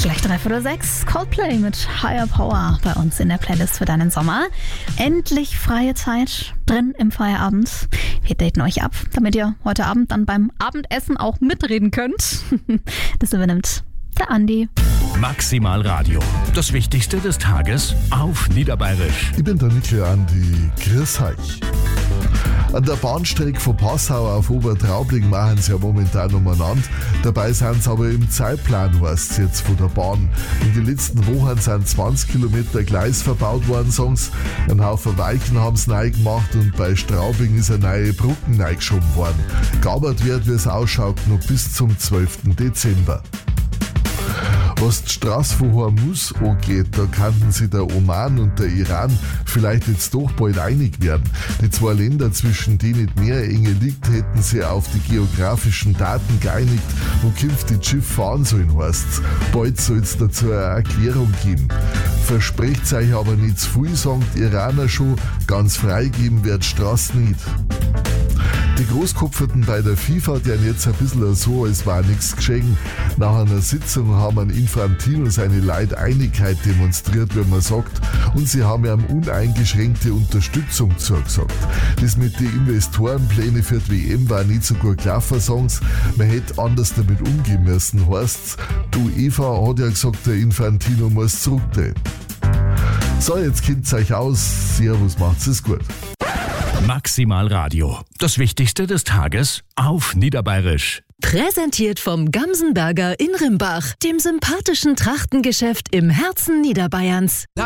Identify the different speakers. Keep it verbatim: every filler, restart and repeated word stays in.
Speaker 1: Gleich drei oder sechs. Coldplay mit Higher Power bei uns in der Playlist für deinen Sommer. Endlich freie Zeit drin im Feierabend. Wir daten euch ab, damit ihr heute Abend dann beim Abendessen auch mitreden könnt. Das übernimmt der Andi.
Speaker 2: Maximal Radio. Das Wichtigste des Tages auf Niederbayerisch.
Speaker 3: Ich bin der Nickel Andi. Grüß euch. An der Bahnstrecke von Passau auf Obertraubling machen sie ja momentan umeinander. Dabei sind sie aber im Zeitplan, heißt es jetzt von der Bahn. In den letzten Wochen sind zwanzig Kilometer Gleis verbaut worden, sagen sie. Ein Haufen Weichen haben sie neu gemacht und bei Straubing ist eine neue Brücken neu geschoben worden. Gearbeitet wird, wie es ausschaut, noch bis zum zwölften Dezember. Was die Straße von Hormuz angeht, da könnten sich der Oman und der Iran vielleicht jetzt doch bald einig werden. Die zwei Länder, zwischen denen nicht mehr enge liegt, hätten sich auf die geografischen Daten geeinigt, wo künftig das Schiff fahren sollen, heißt's. Bald soll es dazu eine Erklärung geben. Versprecht euch aber nicht zu viel, sagen die Iraner schon, ganz freigeben wird die Straße nicht. Die Großkopferten bei der FIFA, die haben jetzt ein bisschen so, als war nichts geschehen. Nach einer Sitzung haben ein Infantino seine Leute Einigkeit demonstriert, wie man sagt, und sie haben ihm uneingeschränkte Unterstützung zugesagt. Das mit den Investorenplänen für die W M war nicht so gut gelaufen, sagen sie. Man hätte anders damit umgehen müssen, heißt's. Du Eva hat ja gesagt, der Infantino muss zurücktreten. So, jetzt kennt's euch aus. Servus, macht's es gut.
Speaker 2: Maximal Radio. Das Wichtigste des Tages auf Niederbayerisch.
Speaker 4: Präsentiert vom Gamsenberger in Rimbach, dem sympathischen Trachtengeschäft im Herzen Niederbayerns.